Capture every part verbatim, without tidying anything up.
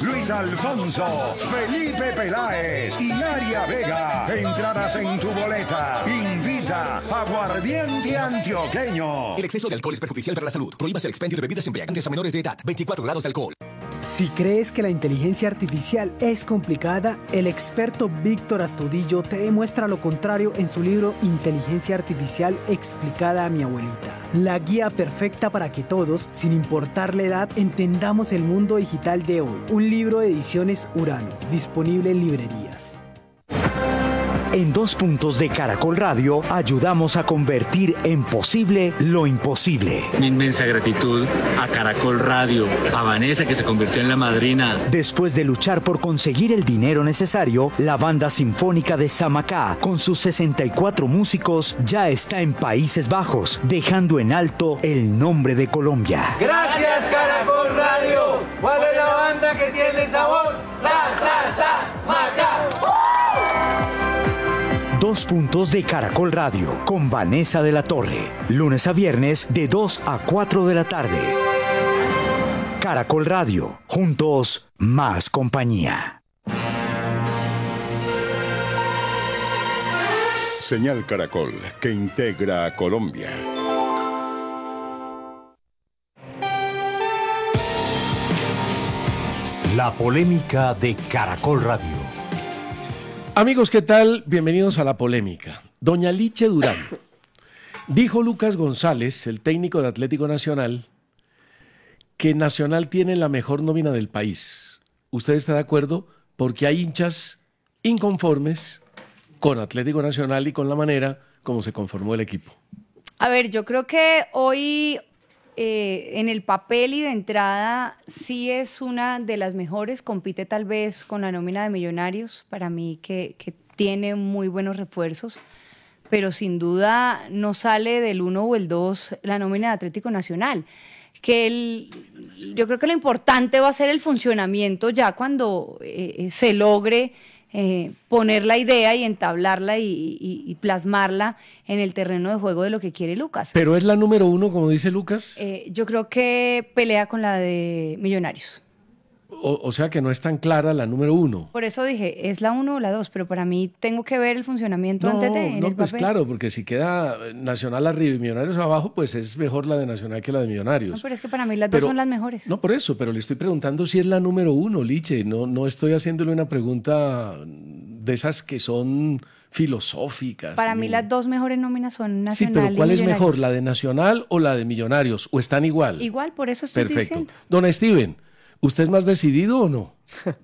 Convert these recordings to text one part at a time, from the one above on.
Luis Alfonso, Felipe Peláez y Aria Vega. Entradas en tu boleta. Invita Aguardiente Antioqueño. El exceso de alcohol es perjudicial para la salud. Prohíbas el expendio de bebidas embriagantes a menores de edad. veinticuatro grados de alcohol. Si crees que la inteligencia artificial es complicada, el experto Víctor Astudillo te demuestra lo contrario en su libro Inteligencia Artificial explicada a mi abuelita. La guía perfecta para que todos, sin importar la edad, entendamos el mundo digital de hoy. Un libro de ediciones Urano, disponible en librerías. En Dos Puntos de Caracol Radio ayudamos a convertir en posible lo imposible. Mi inmensa gratitud a Caracol Radio, a Vanessa que se convirtió en la madrina. Después de luchar por conseguir el dinero necesario, la banda sinfónica de Samacá, con sus sesenta y cuatro músicos, ya está en Países Bajos, dejando en alto el nombre de Colombia. Gracias Caracol Radio. ¿Cuál es la banda que tiene sabor? Sa, sa, sa, Macá. Dos Puntos de Caracol Radio, con Vanessa de la Torre. Lunes a viernes de dos a cuatro de la tarde. Caracol Radio, juntos, más compañía. Señal Caracol, que integra a Colombia. La polémica de Caracol Radio. Amigos, ¿qué tal? Bienvenidos a La Polémica. Doña Liche Durán. Dijo Lucas González, el técnico de Atlético Nacional, que Nacional tiene la mejor nómina del país. ¿Usted está de acuerdo? Porque hay hinchas inconformes con Atlético Nacional y con la manera como se conformó el equipo. A ver, yo creo que hoy eh, en el papel y de entrada sí es una de las mejores, compite tal vez con la nómina de Millonarios, para mí que, que tiene muy buenos refuerzos, pero sin duda no sale del uno o el dos la nómina de Atlético Nacional. Que el, yo creo que lo importante va a ser el funcionamiento ya cuando eh, se logre Eh, poner la idea y entablarla y, y, y plasmarla en el terreno de juego de lo que quiere Lucas. ¿Pero es la número uno, como dice Lucas? Eh, yo creo que pelea con la de Millonarios. O, o sea que no es tan clara la número uno. Por eso dije, es la uno o la dos, pero para mí tengo que ver el funcionamiento no, antes de en No, el pues papel. claro, porque si queda Nacional arriba y Millonarios abajo, pues es mejor la de Nacional que la de Millonarios. No, pero es que para mí las pero, dos son las mejores. No, por eso, pero le estoy preguntando si es la número uno, Liche. No, no estoy haciéndole una pregunta de esas que son filosóficas. Para ni... mí las dos mejores nóminas son Nacional Sí, pero ¿cuál y es Millonarios. mejor, la de Nacional o la de Millonarios? ¿O están igual? Igual, por eso estoy Perfecto. diciendo. Don Steven, ¿usted es más decidido o no?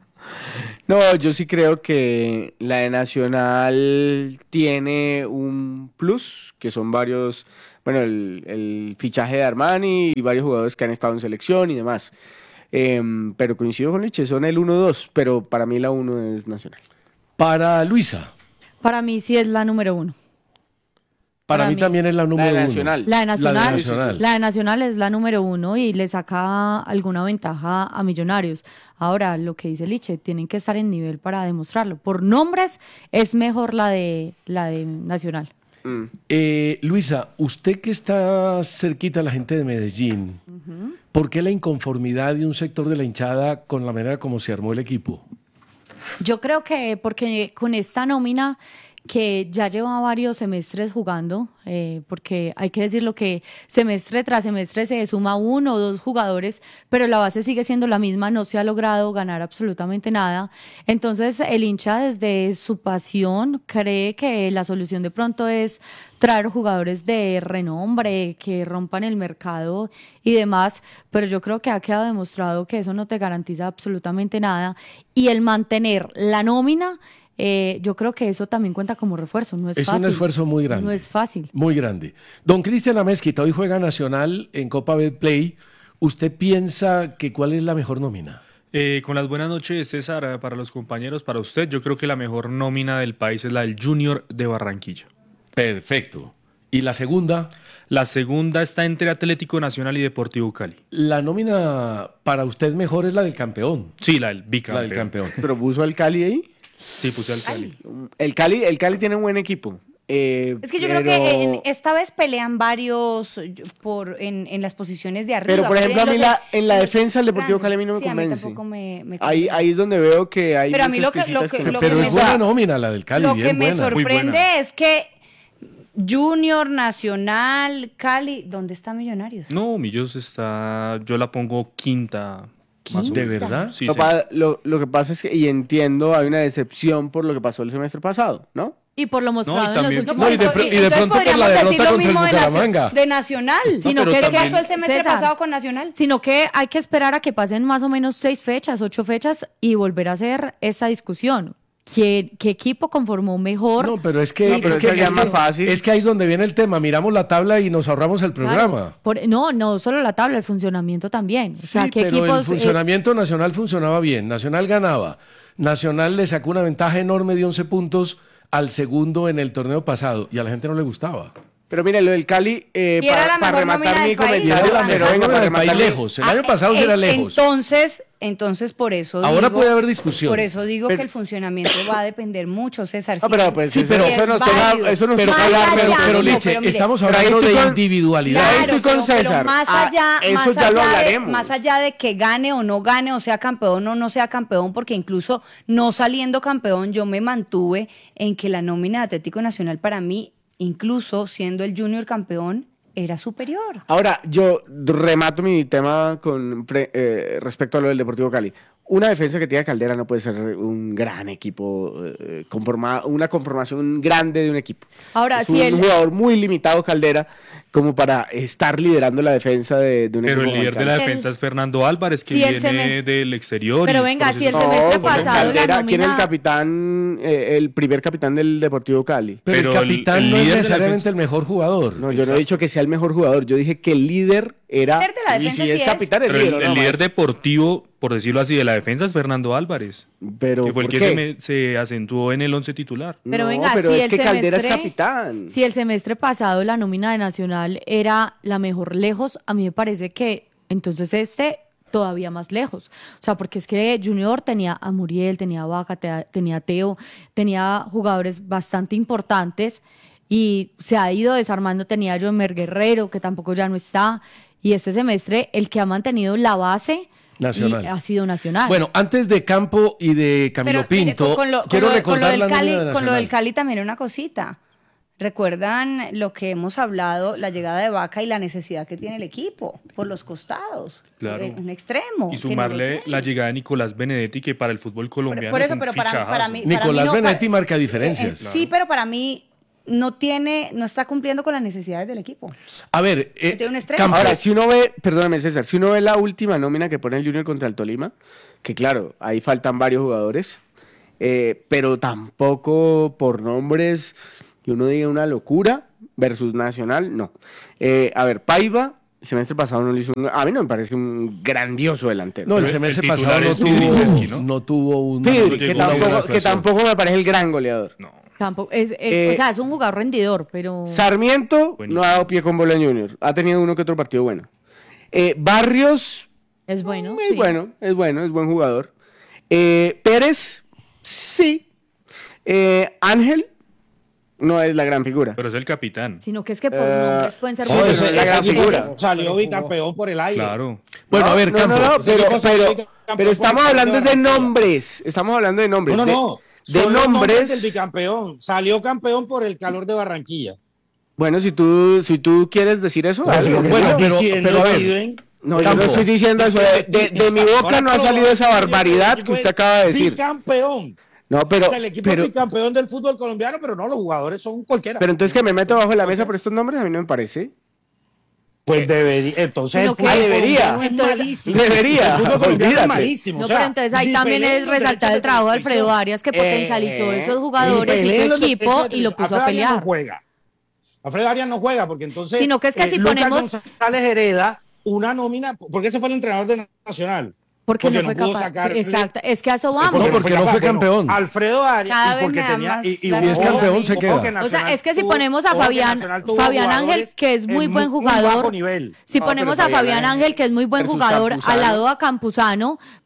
No, yo sí creo que la de Nacional tiene un plus, que son varios, bueno, el, el fichaje de Armani y varios jugadores que han estado en selección y demás. Eh, pero coincido con Liche, son el uno dos, pero para mí la uno es Nacional. Para Luisa. Para mí sí es la número uno. Para, Para mí, mí también es la número la de uno. Nacional. La de Nacional. La de Nacional. La de Nacional es la número uno y le saca alguna ventaja a Millonarios. Ahora, lo que dice Liche, tienen que estar en nivel para demostrarlo. Por nombres es mejor la de, la de Nacional. Mm. Eh, Luisa, usted que está cerquita a la gente de Medellín, uh-huh. ¿por qué la inconformidad de un sector de la hinchada con la manera como se armó el equipo? Yo creo que porque con esta nómina que ya lleva varios semestres jugando, eh, porque hay que decirlo que semestre tras semestre se suma uno o dos jugadores, pero la base sigue siendo la misma, no se ha logrado ganar absolutamente nada. Entonces el hincha desde su pasión cree que la solución de pronto es traer jugadores de renombre, que rompan el mercado y demás, pero yo creo que ha quedado demostrado que eso no te garantiza absolutamente nada, y el mantener la nómina, Eh, yo creo que eso también cuenta como refuerzo, no es, es fácil. Es un esfuerzo muy grande. No es fácil. Muy grande. Don Cristian Amezquita, hoy juega Nacional en Copa Betplay. ¿Usted piensa que cuál es la mejor nómina? Eh, con las buenas noches, César, para los compañeros, para usted, yo creo que la mejor nómina del país es la del Junior de Barranquilla. Perfecto. ¿Y la segunda? La segunda está entre Atlético Nacional y Deportivo Cali. La nómina para usted mejor es la del campeón. Sí, la del bicampeón. La del campeón. ¿Pero puso al Cali ahí? Sí, puse al Cali. El Cali, el Cali tiene un buen equipo. Eh, Es que yo pero... creo que en, esta vez pelean varios por en, en las posiciones de arriba. Pero, por ejemplo, a mí los, la, en la los defensa el Deportivo Cali a mí no me sí, convence. A mí tampoco me, me ahí, ahí es donde veo que hay Pero a mí muchas lo que- lo piecitas que- que... lo Pero que es me buena sor- nómina la del Cali, Lo bien que me buena. sorprende es que Junior, Nacional, Cali, ¿dónde está Millonarios? No, Millos está, yo la pongo quinta. Más o ¿De menos. verdad? Sí, lo, sí. pa- lo, lo que pasa es que, y entiendo, hay una decepción por lo que pasó el semestre pasado, ¿no? Y por lo mostrado y en también- los últimos No, y de años. pro- y de Entonces pronto por la podríamos decir derrota lo contra el mismo de, Nacio- Bucaramanga. de Nacional. Sino pero que es ¿Qué que también- pasó el semestre César, pasado con Nacional? Sino que hay que esperar a que pasen más o menos seis fechas, ocho fechas y volver a hacer esta discusión. ¿Qué, qué equipo conformó mejor? No, pero es que, No, pero es, eso que, ya es, es más que, fácil. es que ahí es donde viene el tema. Miramos la tabla y nos ahorramos el Claro, programa. por- no, no solo la tabla, el funcionamiento también. O sea, Sí, ¿qué pero equipos, el funcionamiento nacional funcionaba bien. Nacional ganaba. Nacional le sacó una ventaja enorme de once puntos al segundo en el torneo pasado y a la gente no le gustaba. Pero mire, lo del Cali, eh, Y era para la mejor rematar nómina mi del país. comentario, Era la pero mejor venga, nómina para del país rematar lejos. El año pasado sí eh, era lejos. Entonces, entonces por eso Ahora digo, puede haber discusión. Por eso digo Pero- que el funcionamiento va a depender mucho, César. No, Sí, pero pues sí, eso, es eso nos toca, válido. eso nos Pero, toca Más hablar, allá, pero, pero no, Liche, pero mire, estamos pero ahí hablando estoy de con- individualidad. Ahí Claro, estoy con pero- pero César. más Ah, allá, eso más ya lo allá de- hablaremos. más allá de que gane o no gane, o sea campeón o no sea campeón, porque incluso no saliendo campeón, yo me mantuve en que la nómina de Atlético Nacional para mí, incluso siendo el Junior campeón, era superior. Ahora, yo remato mi tema con pre- eh, respecto a lo del Deportivo Cali. Una defensa que tenga Caldera no puede ser un gran equipo, eh, conforma- una conformación grande de un equipo. Ahora, es si un el- jugador muy limitado, Caldera, como para estar liderando la defensa de, de un Pero equipo. el como líder de la Cali. defensa es Fernando Álvarez, que Si él se viene me- del exterior. Pero y venga, es si el proceso- semestre No, porque pasado la Caldera, ¿quién es el nómina- capitán, eh, el primer capitán del Deportivo Cali? Pero, Pero el el- capitán el no es líder de la necesariamente defensa- el mejor jugador. No, yo no he dicho que sea el mejor jugador, yo dije que el líder era... El líder de la y defensa si es sí es. capitán, el Pero líder. el, ¿no? el líder Más. deportivo, por decirlo así, de la defensa es Fernando Álvarez, Pero, que fue el ¿por que qué? se, me- se acentuó en el once titular. Pero No, venga, pero si es el que Caldera es semestre- capitán. Si el semestre pasado la nómina de Nacional era la mejor lejos, a mí me parece que entonces este todavía más lejos. O sea, porque es que Junior tenía a Muriel, tenía a Vaca, te- tenía a Teo, tenía jugadores bastante importantes y se ha ido desarmando. Tenía a Jomer Guerrero, que tampoco ya no está. Y este semestre el que ha mantenido la base Nacional. y ha sido Nacional. Bueno, antes de Campo y de Camilo Pero, mire, Pinto, con lo, con quiero lo- con lo recordar del la Cali, nómina de con lo del Nacional. Cali también una cosita. ¿Recuerdan lo que hemos hablado, la llegada de Vaca y la necesidad que tiene el equipo por los costados? Claro. Eh, Un extremo. Y que no lo sumarle tiene. la llegada de Nicolás Benedetti, que para el fútbol colombiano por eso, es un pero para- fichajazo. para mí- para Nicolás mí no, Benedetti para- marca diferencias. Eh, Sí, pero para mí no tiene, no está cumpliendo con las necesidades del equipo. A ver, eh, Tiene un extremo. Campo- Ahora, si uno ve, perdóname César, si uno ve la última nómina que pone el Junior contra el Tolima, que claro, ahí faltan varios jugadores, eh, pero tampoco por nombres que uno diga una locura versus Nacional, no. Eh, a ver, Paiva, el semestre pasado no le hizo un, a mí no me parece un grandioso delantero. no, el el semestre titular pasado no es Piedriseski, tuvo, ¿no? no tuvo un, Pedri, una que, buena tampoco, que actuación. tampoco me parece el gran goleador. No. Tampoco, es, es- Eh, o sea, es un jugador rendidor, pero... Sarmiento Buenísimo. no ha dado pie con bola en Junior, ha tenido uno que otro partido bueno. Eh, Barrios, Es bueno. es sí. bueno, es bueno, es buen jugador. Eh, Pérez, sí. Eh, Ángel, no es la gran figura. Pero es el capitán. Sino que es que por Eh, nombres pueden ser sí, buenos. ese- ese, la ese gran equipo figura. salió bicampeón por el aire. Claro. Bueno, No, a ver, no, Campo. no, no, Ese pero, equipo salió pero- bicampeón pero estamos por el hablando de Barranquilla. nombres. Estamos hablando de nombres. No, no, de- no. De, Son los nombres. del bicampeón. Salió campeón por el calor de Barranquilla. Bueno, si tú, si tú quieres decir eso, Pues dale. lo que Bueno, estás pero- diciendo, pero a ver, Steven, No, yo Campo. no estoy diciendo eso. De, de- de mi boca ahora no ha todo- salido esa el barbaridad equipo que usted es acaba de decir. Bicampeón. No, pero, O sea, el equipo pero, es bicampeón del fútbol colombiano, pero no, los jugadores son cualquiera. pero entonces que me meto bajo la mesa por estos nombres, a mí no me parece. Pues debería. Entonces, Sino el que- fútbol Ah, debería. colombiano es Entonces- malísimo. Debería, El fútbol colombiano es olvídate. malísimo. No, o sea, pero entonces ahí ni también peleen es los resaltar derechos el trabajo de Alfredo televisión. Arias, que potencializó Eh, esos Ni jugadores y peleen su los equipo derechos de y lo televisión. puso a Alfredo Arias pelear. no juega. Alfredo Arias no juega porque entonces. Sino que es que si Lucas ponemos- González hereda una nómina. ¿Por qué se fue el entrenador de Nacional? Porque, no no fue pudo capaz. sacar- Exacto, es que a eso vamos. No, porque no capaz. fue Bueno, campeón. Alfredo Arias, Cada y vez porque me da tenía. más Y, y la Si es ojo, campeón, se ojo queda. que O sea, Nacional es que si tuvo- ponemos a ojo que Fabián, Nacional tuvo Fabián Ángel, jugadores que es muy en buen muy bajo jugador, nivel. si No, ponemos pero a Fabián Fabián Ángel, que es muy buen versus jugador, Campuzano. al lado a Campuzano,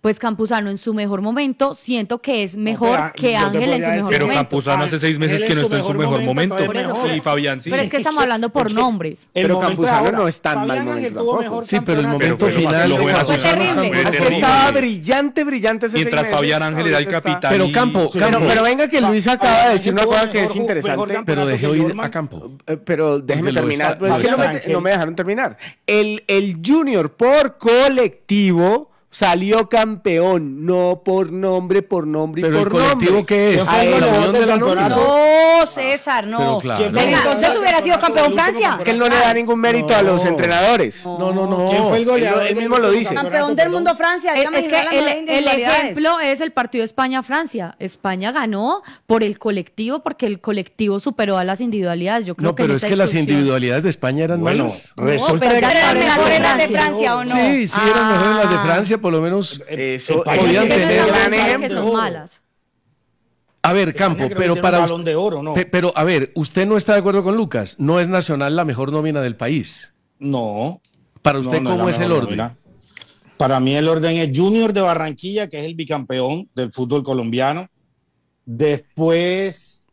pues Campuzano en su mejor momento siento que es mejor No, pero, que yo te Ángel en podría su mejor decir- Pero momento. Campuzano hace seis meses Él que en no su está en su mejor mejor momento, momento. por eso, pero- Y Fabián sí. Pero es que estamos hablando por Es que- nombres. El Pero momento Campuzano ahora, no está en mal Fabián momento Ángel tuvo tampoco. mejor Sí, pero el campeonato. momento Pero fue final lo de juega Campuzano Fue terrible. tampoco- Es que terrible. estaba brillante, brillante ese Mientras seis meses. Fabián Ángel era el Ahorita está- capitán. Pero y- Campo, Sí, Pero, Campo, pero venga que Luis acaba de decir una Tuvo cosa que mejor es ju- mejor interesante. campeonato pero dejé que oír Jorman. a Campo. Eh, Pero déjeme Porque lo terminar. está- Pues es que no me, Ángel. no me dejaron terminar. El, el Junior por colectivo salió campeón, no por nombre, por nombre y Pero el por colectivo, nombre. ¿qué es? ¿Quién fue A el eso- goleador unión del de la nómina. campeonato? No, César, no. Pero claro. ¿Quién fue el Venga, goleador entonces del hubiera sido campeonato campeón del último Francia. Es que él no le da ningún mérito a los No. entrenadores. No, no, no. ¿Quién fue el goleador? Él- él del mismo lo último dice. campeonato, Campeón del perdón? mundo Francia. Es, dígame es si que no la el, nueva el individualidades. ejemplo es el partido España-Francia. España ganó por el colectivo, porque el colectivo superó a las individualidades. Yo creo No, que en pero es esta que las discusión- individuales de España eran Bueno, malas. resulta pero que... eran ¿Eran mejores mejores las de Francia. Francia o no? Sí, sí, eran Ah. mejores las de Francia, por lo menos. Eso, España podían tiene tener- un gran balón ejemplo. que de son oro. malas. A ver, Campo, creo que pero tiene para un us- Balón de Oro, ¿no? pe- pero a ver, usted no está de acuerdo con Lucas. No es Nacional la mejor nómina del país. No. Para usted, no, no ¿cómo la es el mejor orden? nómina. Para mí el orden es Junior de Barranquilla, que es el bicampeón del fútbol colombiano. Después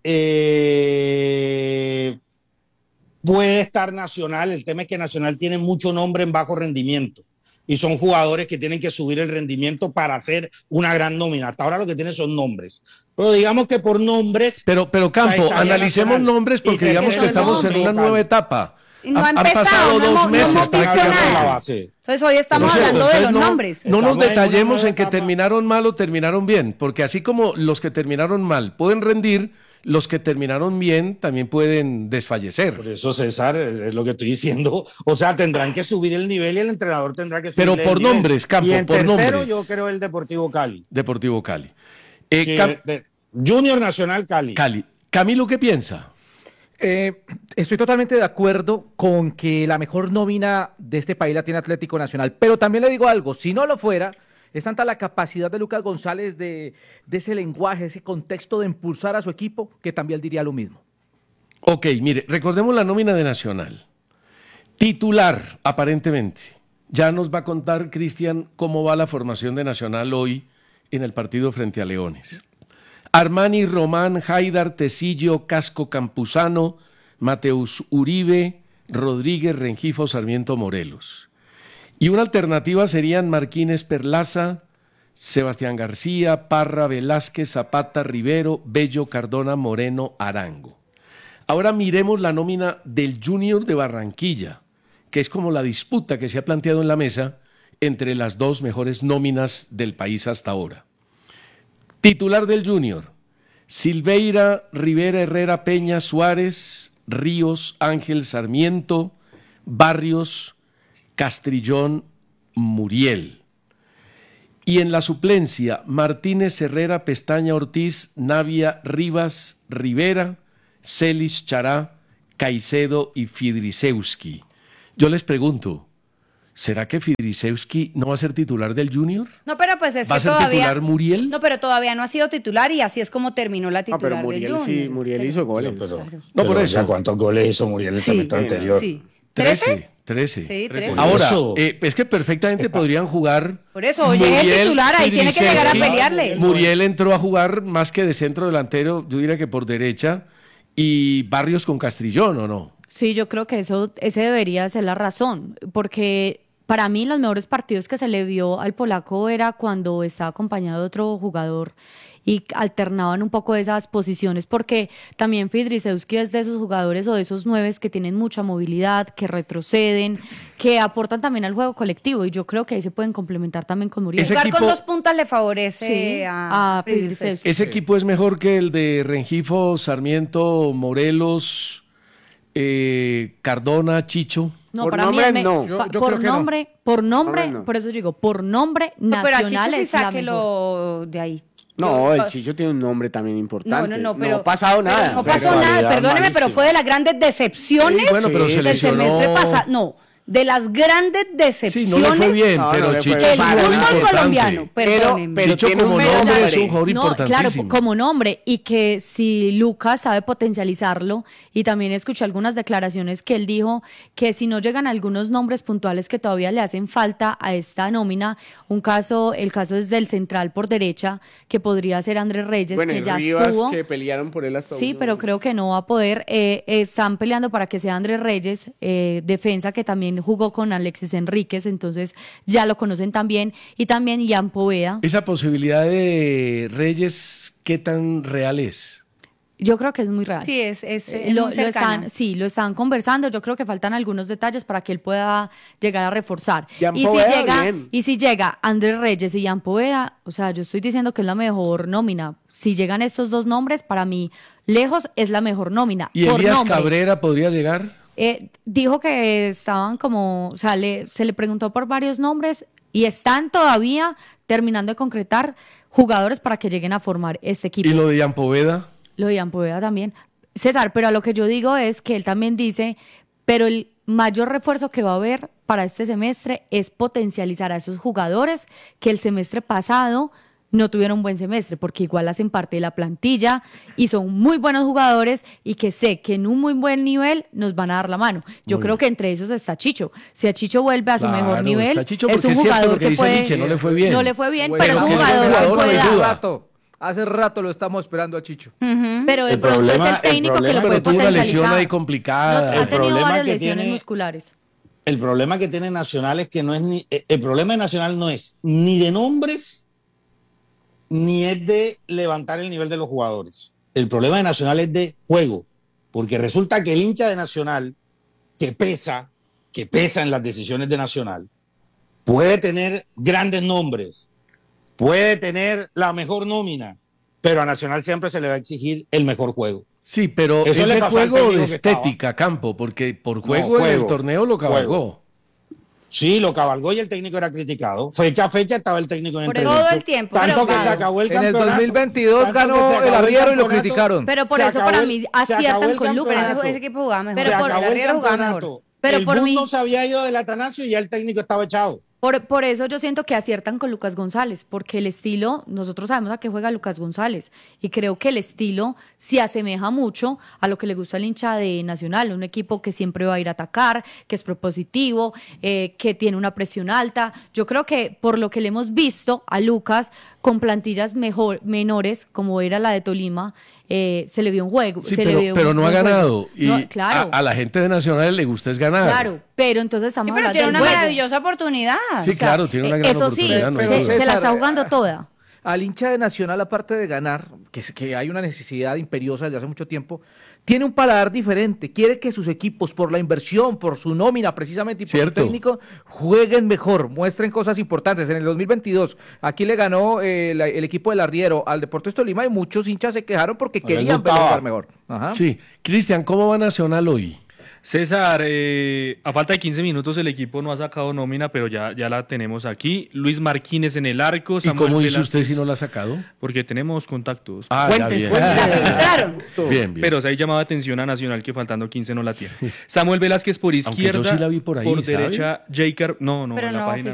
eh, puede estar Nacional. El tema es que Nacional tiene mucho nombre en bajo rendimiento. Y son jugadores que tienen que subir el rendimiento para hacer una gran nómina. Hasta ahora lo que tiene son nombres. Pero digamos que por nombres... Pero, pero Campo, estaría analicemos Nacional. nombres porque Y digamos que tercero, estamos en nombre, una Cali. nueva etapa. No ha Han- han empezado, pasado no dos hemos- no meses. hemos Están visto hablando de la nada. base. Entonces hoy estamos Por hablando cierto, de los entonces no, nombres. No nos Estamos en una detallemos nueva en que etapa. terminaron mal o terminaron bien, porque así como los que terminaron mal pueden rendir, los que terminaron bien también pueden desfallecer. Por eso, César, es lo que estoy diciendo. O sea, tendrán que subir el nivel y el entrenador tendrá que subir Pero el por nivel. nombres, Campo, Y en por tercero, nombres. yo creo el Deportivo Cali. Deportivo Cali. Eh, Sí, Cam- de- Junior Nacional Cali. Cali. Camilo, ¿qué piensa? Eh, estoy totalmente de acuerdo con que la mejor nómina de este país la tiene Atlético Nacional, pero también le digo algo, si no lo fuera, es tanta la capacidad de Lucas González de, de ese lenguaje, ese contexto de impulsar a su equipo, que también diría lo mismo. Ok, mire, recordemos la nómina de Nacional. Titular, aparentemente. Ya nos va a contar, Cristian, cómo va la formación de Nacional hoy en el partido frente a Leones. Armani, Román, Haidar, Tecillo, Casco, Campuzano, Mateus Uribe, Rodríguez, Rengifo, Sarmiento, Morelos. Y una alternativa serían Marquínez, Perlaza, Sebastián García, Parra, Velázquez, Zapata, Rivero, Bello, Cardona, Moreno, Arango. Ahora miremos la nómina del Junior de Barranquilla, que es como la disputa que se ha planteado en la mesa entre las dos mejores nóminas del país hasta ahora. Titular del Junior: Silveira, Rivera, Herrera, Peña, Suárez, Ríos, Ángel, Sarmiento, Barrios, Castrillón, Muriel. Y en la suplencia, Martínez, Herrera, Pestaña, Ortiz, Navia, Rivas, Rivera, Celis, Chará, Caicedo y Fidrisewski. Yo les pregunto, ¿será que Fidrisewski no va a ser titular del Junior? No, pero pues es ¿Va a que ser todavía... titular Muriel? No, pero todavía no ha sido titular y así es como terminó la Ah, titular pero del Muriel Junior. sí, Muriel hizo goles. Pero, No, por pero, eso. o sea, ¿cuántos goles hizo Muriel el Sí, semestre bueno, anterior? sí. trece. trece. Sí, trece. Ahora, Eso. eh, es que perfectamente podrían jugar. Por eso, oye, es el titular, ahí tiene que llegar a Fidrisewski. pelearle. Muriel entró a jugar más que de centro delantero, yo diría que por derecha, y Barrios con Castrillón, ¿o no? Sí, yo creo que eso, ese debería ser la razón, porque para mí los mejores partidos que se le vio al polaco era cuando estaba acompañado de otro jugador y alternaban un poco esas posiciones, porque también Fidrisewski es de esos jugadores o de esos nueves que tienen mucha movilidad, que retroceden, que aportan también al juego colectivo, y yo creo que ahí se pueden complementar también con Muriel. Ese Jugar equipo- con dos puntas le favorece Sí, a, a Fidrisewski. Fidrisewski. Ese equipo es mejor que el de Rengifo, Sarmiento, Morelos, eh, Cardona, Chicho. No, Por para nombre, mí, me- no. pa- Yo- yo por creo que no. nombre, por nombre, Nombre no. por eso digo, por nombre No, pero a nacional Chicho sí es la mejor. sáquelo de ahí. No, Yo- el Chicho tiene un nombre también No, importante. no, no, pero... ha pasado pero nada. No Pero- pasó nada, Rivalidad perdóneme, pero malísima. fue de las grandes decepciones Sí, bueno, pero Sí, se del lesionó. semestre pasado. No, de las grandes decepciones. Sí, no le fue bien, no, pero no Chicho el es un jugador fútbol importante. colombiano, perdónenme. Pero, Chicho como nombre, nombre es un jugador no, importantísimo. Claro, como nombre, y que si Lucas sabe potencializarlo, y también escuché algunas declaraciones que él dijo que si no llegan algunos nombres puntuales que todavía le hacen falta a esta nómina, un caso, el caso es del central por derecha, que podría ser Andrés Reyes, bueno, que y ya Rivas, estuvo. que pelearon por él hasta Sí, uno. pero creo que no va a poder. Eh, están peleando para que sea Andrés Reyes, eh, defensa que también jugó con Alexis Enríquez, entonces ya lo conocen también, y también Ian Poveda. Esa posibilidad de Reyes, ¿qué tan real es? Yo creo que es muy real. Sí, es, es, Eh, es lo, muy lo cercana. están, sí, lo están conversando. Yo creo que faltan algunos detalles para que él pueda llegar a reforzar. Ian Y si, Poveda, llega, bien. y si llega Andrés Reyes y Ian Poveda, o sea, yo estoy diciendo que es la mejor nómina. Si llegan estos dos nombres, para mí, lejos es la mejor nómina. ¿Y por Elías nombre. Cabrera podría llegar? Eh, dijo que estaban como, o sea, le- se le preguntó por varios nombres y están todavía terminando de concretar jugadores para que lleguen a formar este equipo. ¿Y lo de Ian Poveda? Lo de Ian Poveda también. César, pero a lo que yo digo es que él también dice, pero el mayor refuerzo que va a haber para este semestre es potencializar a esos jugadores que el semestre pasado no tuvieron un buen semestre, porque igual hacen parte de la plantilla y son muy buenos jugadores y que sé que en un muy buen nivel nos van a dar la mano. Yo Muy creo bien. que entre esos está Chicho. Si a Chicho vuelve a su Claro, mejor nivel, está Chicho es porque un es cierto jugador lo que que dice puede... Liche, no le fue bien. No le fue bien, Bueno, pero es un que es un jugador, jugador, que no puede hay dar. duda. Rato, hace rato lo estamos esperando a Chicho. Ujú. Pero de El pronto problema- es el el técnico que problema lo puede que Tuvo una potencializar. lesión ahí No, complicada. ha El tenido problema varias que lesiones tiene- musculares. El problema que tiene Nacional es que no es ni. eh, El problema de Nacional no es ni de nombres ni es de levantar el nivel de los jugadores. El problema de Nacional es de juego, porque resulta que el hincha de Nacional, que pesa, que pesa en las decisiones de Nacional, puede tener grandes nombres, puede tener la mejor nómina, pero a Nacional siempre se le va a exigir el mejor juego. Sí, pero Eso ¿es le de pasó al juego o de técnico que estaba. estética, Campo? Porque por No, juego, en el juego, torneo lo cabalgó. juego. Sí, lo cabalgó y el técnico era criticado. Fecha a fecha estaba el técnico en Por entredicho. todo el tiempo, Tanto pero que claro. se acabó el En el campeonato. dos mil veintidós tanto que ganó se acabó el arriero y lo campeonato, criticaron. Pero por se eso acabó para el- mí se aciertan acabó el con Lucas. campeonato. Ese, ese equipo jugaba mejor. Pero se por acabó el el Arriero jugaba campeonato. mejor. Pero el por bus mí- no se había ido del Atanasio y ya el técnico estaba echado. Por, por eso yo siento que aciertan con Lucas González, porque el estilo, nosotros sabemos a qué juega Lucas González, y creo que el estilo se asemeja mucho a lo que le gusta al hincha de Nacional, un equipo que siempre va a ir a atacar, que es propositivo, eh, que tiene una presión alta. Yo creo que por lo que le hemos visto a Lucas con plantillas mejor, menores, como era la de Tolima, eh, se le vio un juego. Sí, se pero, le vio pero un- no ha un juego. ganado. Y No, claro. a, a la gente de Nacional le gusta es ganar. Claro, pero entonces estamos Sí, pero hablando tiene del una juego. maravillosa oportunidad. Sí, O sea, claro, tiene una eh, gran eso oportunidad. sí, no hay se, duda. se la César, está jugando toda. Al hincha de Nacional, aparte de ganar, que, es- que hay una necesidad imperiosa desde hace mucho tiempo, tiene un paladar diferente. Quiere que sus equipos, por la inversión, por su nómina precisamente y por Cierto. su técnico, jueguen mejor, muestren cosas importantes. En el dos mil veintidós, aquí le ganó eh, la- el equipo del Arriero al Deportes Tolima y muchos hinchas se quejaron porque No les querían ver gustaba. jugar mejor. Ajá. Sí. Cristian, ¿cómo va Nacional hoy? César, eh, a falta de quince minutos el equipo no ha sacado nómina, pero ya, ya la tenemos aquí. Luis Marquínez en el arco. ¿Y Samuel cómo hizo usted Velázquez, si no la ha sacado? Porque tenemos contactos. Ah, ya, Fuentes, bien. fuentes. Claro. Bien, bien. Pero se ha llamado atención a Nacional que faltando quince no la tiene. Samuel Velázquez por Aunque yo izquierda, sí la vi por ahí, ¿sabe? derecha Jaker. No, no, Pero en la no página